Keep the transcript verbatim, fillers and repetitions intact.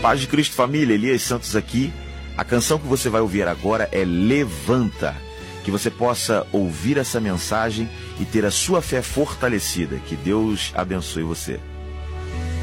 Paz de Cristo, família, Elias Santos aqui. A canção que você vai ouvir agora é Levanta. Que você possa ouvir essa mensagem e ter a sua fé fortalecida. Que Deus abençoe você.